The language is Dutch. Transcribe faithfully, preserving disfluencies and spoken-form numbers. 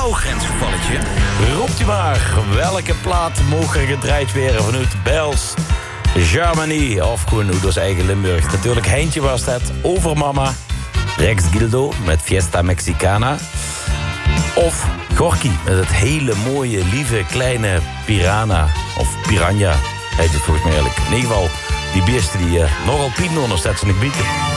Nou, grensgevalletje. Roept u maar. Welke plaat mogen er gedraaid werden vanuit Bells, Germany of gewoon Udo's eigen Limburg? Natuurlijk, Heintje was dat. Over Mama. Rex Gildo met Fiesta Mexicana. Of Gorky met het hele mooie, lieve, kleine Piranha. Of Piranha, heet het volgens mij eigenlijk. In ieder geval, die beesten die uh, nogal pien onderstetzen in het bieten.